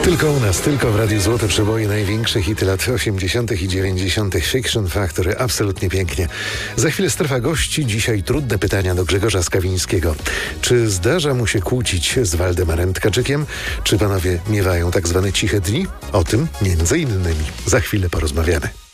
Tylko u nas, tylko w Radiu Złote Przeboje, największe hity lat 80. i 90. Fiction Factory, absolutnie pięknie. Za chwilę strefa gości, dzisiaj trudne pytania do Grzegorza Skawińskiego. Czy zdarza mu się kłócić z Waldemarem Tkaczykiem? Czy panowie miewają tak zwane ciche dni? O tym między innymi za chwilę porozmawiamy.